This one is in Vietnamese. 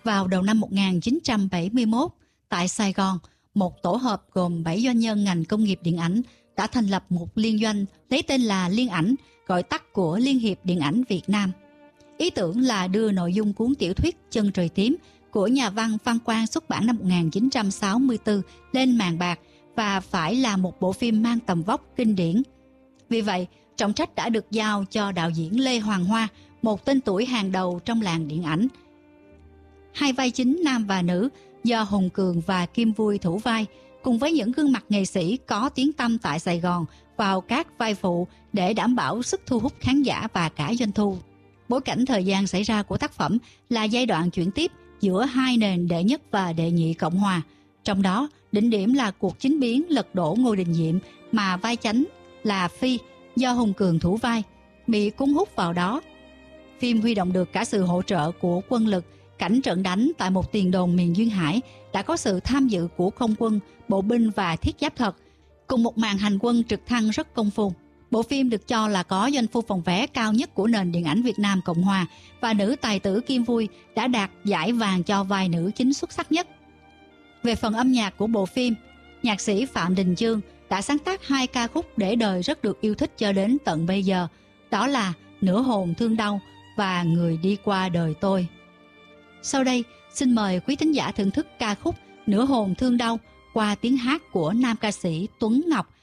Vào đầu năm 1971, tại Sài Gòn, một tổ hợp gồm 7 doanh nhân ngành công nghiệp điện ảnh đã thành lập một liên doanh lấy tên là Liên Ảnh, gọi tắt của Liên hiệp Điện ảnh Việt Nam. Ý tưởng là đưa nội dung cuốn tiểu thuyết Chân trời tím của nhà văn Văn Quang xuất bản năm 1964 lên màn bạc và phải là một bộ phim mang tầm vóc kinh điển. Vì vậy, trọng trách đã được giao cho đạo diễn Lê Hoàng Hoa, một tên tuổi hàng đầu trong làng điện ảnh. Hai vai chính nam và nữ do Hùng Cường và Kim Vui thủ vai, cùng với những gương mặt nghệ sĩ có tiếng tăm tại Sài Gòn vào các vai phụ để đảm bảo sức thu hút khán giả và cả doanh thu. Bối cảnh thời gian xảy ra của tác phẩm là giai đoạn chuyển tiếp giữa hai nền đệ nhất và đệ nhị Cộng Hòa. Trong đó, đỉnh điểm là cuộc chính biến lật đổ Ngô Đình Diệm mà vai chánh là Phi do Hùng Cường thủ vai, bị cuốn hút vào đó. Phim huy động được cả sự hỗ trợ của quân lực, cảnh trận đánh tại một tiền đồn miền Duyên Hải đã có sự tham dự của không quân, bộ binh và thiết giáp thật, cùng một màn hành quân trực thăng rất công phu. Bộ phim được cho là có doanh thu phòng vé cao nhất của nền điện ảnh Việt Nam Cộng Hòa và nữ tài tử Kim Vui đã đạt giải vàng cho vai nữ chính xuất sắc nhất. Về phần âm nhạc của bộ phim, nhạc sĩ Phạm Đình Chương đã sáng tác 2 ca khúc để đời rất được yêu thích cho đến tận bây giờ, đó là Nửa hồn thương đau và Người đi qua đời tôi. Sau đây, xin mời quý thính giả thưởng thức ca khúc Nửa hồn thương đau qua tiếng hát của nam ca sĩ Tuấn Ngọc